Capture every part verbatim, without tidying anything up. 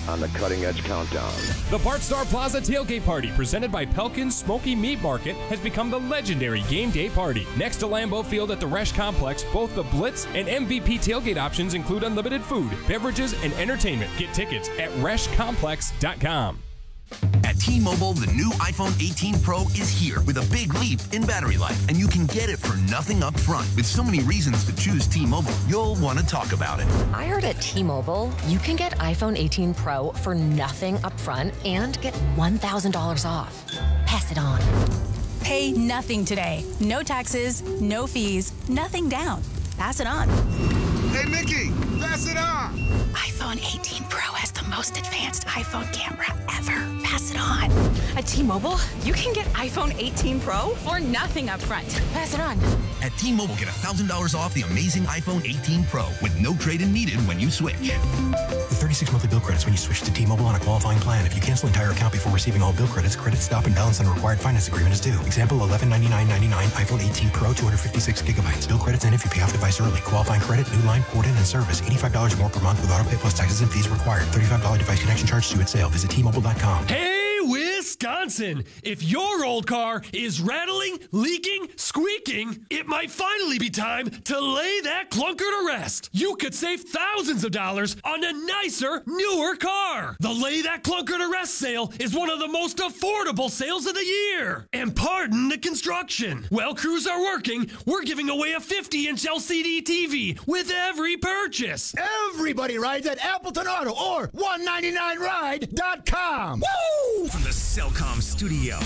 on the Cutting Edge Countdown. The Bart Star Plaza Tailgate Party, presented by Pelkin's Smoky Meat Market, has become the legendary game day party. Next to Lambeau Field at the Resch Complex, both the Blitz and M V P tailgate options include unlimited food, beverages, and entertainment. Get tickets at resch complex dot com. At T-Mobile, the new iPhone eighteen Pro is here with a big leap in battery life, and you can get it for nothing up front. With so many reasons to choose T-Mobile, you'll want to talk about it. I heard at T-Mobile, you can get iPhone eighteen Pro for nothing up front and get one thousand dollars off. Pass it on. Pay nothing today. No taxes, no fees, nothing down. Pass it on. Hey, Mickey, pass it on. iPhone eighteen Pro has the most advanced iPhone camera ever. Pass it on. At T-Mobile, you can get iPhone eighteen Pro for nothing up front. Pass it on. At T-Mobile, get one thousand dollars off the amazing iPhone eighteen Pro with no trade-in needed when you switch. With thirty-six monthly bill credits when you switch to T-Mobile on a qualifying plan. If you cancel entire account before receiving all bill credits, credit stop and balance on a required finance agreement is due. Example, eleven ninety-nine ninety-nine, iPhone eighteen Pro, two hundred fifty-six gigabytes. Bill credits end if you pay off device early. Qualifying credit, new line, port in, and service. eighty-five dollars more per month with auto pay plus taxes and fees required. thirty-five dollars device connection charge due at sale. Visit T Mobile dot com. Hey, Wisconsin! If your old car is rattling, leaking, squeaking, it might finally be time to lay that clunker to rest. You could save thousands of dollars on a nicer, newer car. The Lay That Clunker to Rest sale is one of the most affordable sales of the year. And pardon the construction. While crews are working, we're giving away a fifty-inch L C D T V with every purchase. Everybody rides at Appleton Auto or one ninety-nine ride dot com. Woo! From the Cellcom studio,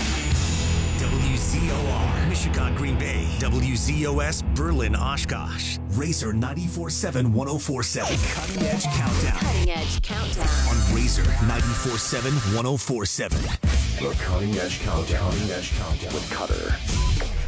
W Z O R, Michigan, Green Bay, W Z O S, Berlin, Oshkosh, Razor ninety-four point seven, one oh four point seven, Cutting Edge Countdown. Cutting Edge Countdown. On Razor ninety-four point seven, one oh four point seven. The Cutting Edge Countdown. Cutting Edge Countdown with Cutter.